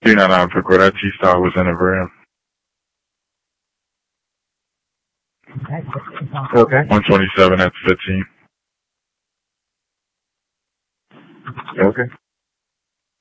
399 Pickle, that T-Star was in a rim. Okay. 127 at 15. Okay.